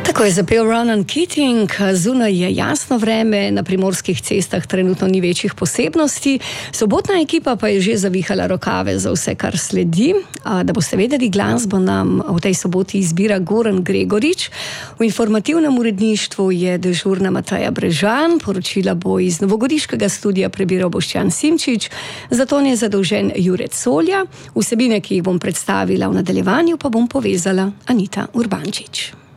Tako je zapel Ronan Keating. Zunaj je jasno vreme, na primorskih cestah trenutno ni večjih posebnosti. Sobotna ekipa pa je že zavihala rokave za vse, kar sledi. Da boste vedeli, glasbo nam v tej soboti izbira Goran Gregorič. V informativnem uredništvu je dežurna Mateja Brežan, poročila bo iz novogoriškega studia prebiral Boštjan Simčič, za ton je zadolžen Jurec Solja. Vsebine, ki jih bom predstavila v nadaljevanju, pa bom povezala Anita Urbančič.